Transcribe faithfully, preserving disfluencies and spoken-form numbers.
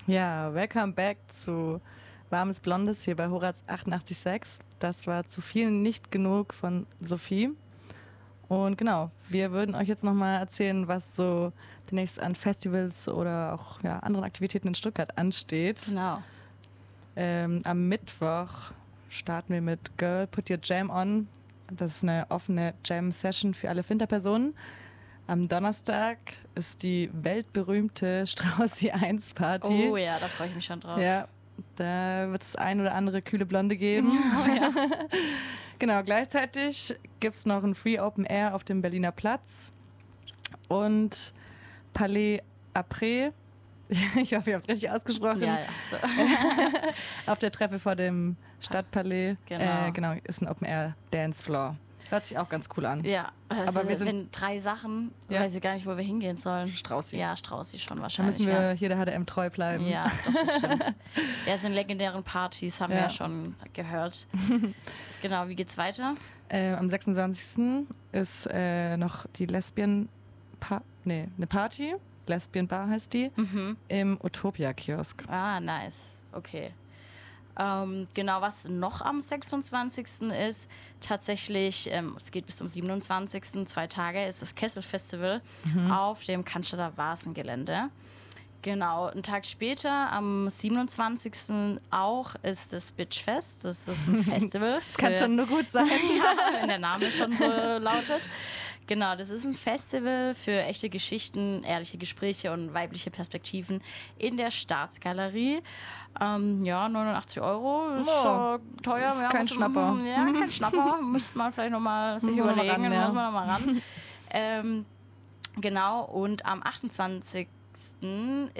Ja, welcome back zu Warmes Blondes hier bei Horaz achtundachtzig Komma sechs. Das war zu viel nicht genug von Sophie. Und genau, wir würden euch jetzt nochmal erzählen, was so demnächst an Festivals oder auch ja, anderen Aktivitäten in Stuttgart ansteht. Genau. Ähm, am Mittwoch starten wir mit Girl, Put Your Jam On. Das ist eine offene Jam-Session für alle Finterpersonen. Am Donnerstag ist die weltberühmte Straußi eins Party. Oh ja, da freue ich mich schon drauf. Ja, da wird es ein oder andere kühle Blonde geben. Oh ja. Genau, gleichzeitig gibt es noch ein Free Open Air auf dem Berliner Platz und Palais Après. Ich hoffe, ich habe es richtig ausgesprochen. Ja, ja. So. Auf der Treppe vor dem Stadtpalais. Genau. Äh, genau, ist ein Open Air Dance Floor. Hört sich auch ganz cool an. Ja, also aber wir sind wenn drei Sachen, ja. weiß ich gar nicht, wo wir hingehen sollen. Straußi. Ja, Straußi schon Da wahrscheinlich. müssen wir ja. hier der H D M treu bleiben. Ja, doch, das stimmt. Ja, sind legendären Partys, haben Ja. wir ja schon gehört. Genau, wie geht's weiter? Äh, am sechsundzwanzigsten ist äh, noch die Lesbian pa- nee, eine Party. Lesbian Bar heißt die. Mhm. Im Utopia-Kiosk. Ah, nice. Okay. Ähm, genau, was noch am sechsundzwanzigsten ist, tatsächlich, ähm, es geht bis zum siebenundzwanzigsten, zwei Tage, ist das Kessel-Festival Mhm. auf dem Cannstatter Vasengelände. Genau, einen Tag später, am siebenundzwanzigsten auch, ist das Bitchfest. Das ist ein Festival. Das kann schon nur gut sein. Ja, wenn der Name schon so lautet. Genau, das ist ein Festival für echte Geschichten, ehrliche Gespräche und weibliche Perspektiven in der Staatsgalerie. Ähm, ja, neunundachtzig Euro ist Oh, schon teuer. ist ja, kein muss- Schnapper. Ja, kein Schnapper. Müsste man vielleicht nochmal sich Muss man noch mal überlegen. ran, ja. Muss man nochmal ran. ähm, genau, und am achtundzwanzigsten